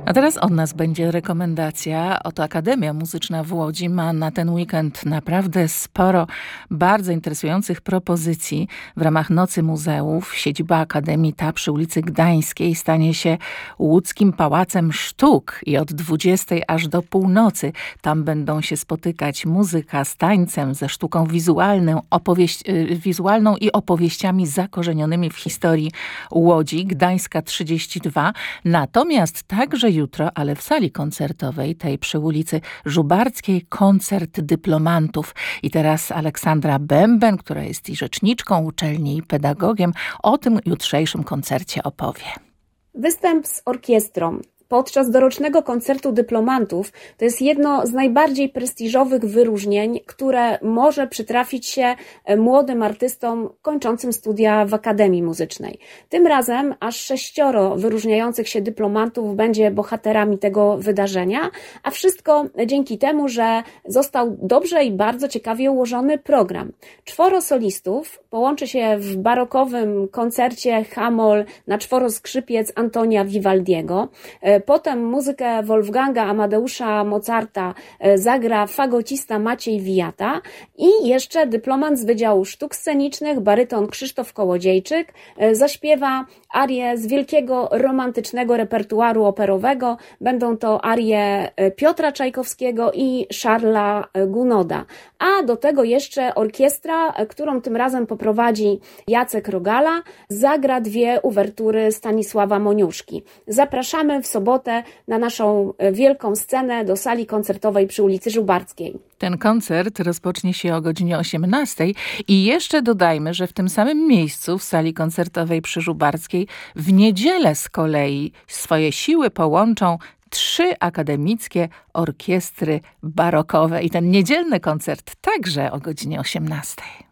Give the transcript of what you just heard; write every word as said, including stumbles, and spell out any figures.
A teraz od nas będzie rekomendacja. Oto Akademia Muzyczna w Łodzi ma na ten weekend naprawdę sporo bardzo interesujących propozycji. W ramach Nocy Muzeów siedziba Akademii, ta przy ulicy Gdańskiej, stanie się łódzkim Pałacem Sztuk i od dwudziestej aż do północy tam będą się spotykać muzyka z tańcem, ze sztuką wizualną, opowieść, wizualną i opowieściami zakorzenionymi w historii Łodzi, Gdańska trzydzieści dwa. Natomiast także jutro, ale w sali koncertowej, tej przy ulicy Żubarckiej, koncert dyplomantów. I teraz Aleksandra Bęben, która jest i rzeczniczką uczelni, i pedagogiem, o tym jutrzejszym koncercie opowie. Występ z orkiestrą podczas dorocznego koncertu dyplomantów to jest jedno z najbardziej prestiżowych wyróżnień, które może przytrafić się młodym artystom kończącym studia w Akademii Muzycznej. Tym razem aż sześcioro wyróżniających się dyplomantów będzie bohaterami tego wydarzenia, a wszystko dzięki temu, że został dobrze i bardzo ciekawie ułożony program. Czworo solistów połączy się w barokowym koncercie H-moll na czworo skrzypiec Antonia Vivaldiego. Potem muzykę Wolfganga Amadeusza Mozarta zagra fagocista Maciej Wijata i jeszcze dyplomant z Wydziału Sztuk Scenicznych, baryton Krzysztof Kołodziejczyk, zaśpiewa arie z wielkiego romantycznego repertuaru operowego. Będą to arie Piotra Czajkowskiego i Charlesa Gounoda. A do tego jeszcze orkiestra, którą tym razem poprowadzi Jacek Rogala, zagra dwie uwertury Stanisława Moniuszki. Zapraszamy w sobotę na naszą wielką scenę do sali koncertowej przy ulicy Żubarckiej. Ten koncert rozpocznie się o godzinie osiemnastej i jeszcze dodajmy, że w tym samym miejscu, w sali koncertowej przy Żubarckiej, w niedzielę z kolei swoje siły połączą trzy akademickie orkiestry barokowe i ten niedzielny koncert także o godzinie osiemnastej.